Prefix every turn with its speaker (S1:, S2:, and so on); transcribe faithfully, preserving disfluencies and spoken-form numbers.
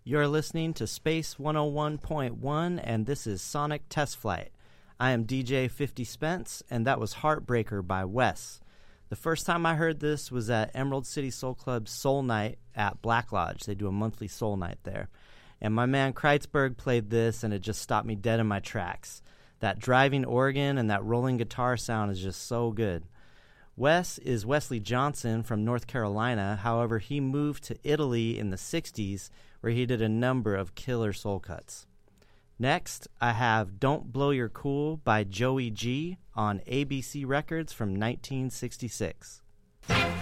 S1: You're listening to Space one oh one point one, and this is Sonic Test Flight. I am D J fifty Spence, and that was Heartbreaker by Wes. The first time I heard this was at Emerald City Soul Club's Soul Night at Black Lodge. They do a monthly Soul Night there. And my man Kreitzberg played this, and it just stopped me dead in my tracks. That driving organ and that rolling guitar sound is just so good. Wes is Wesley Johnson from North Carolina. However, he moved to Italy in the sixties, where he did a number of killer soul cuts. Next, I have Don't Blow Your Cool by Joey G on A B C Records from nineteen sixty-six.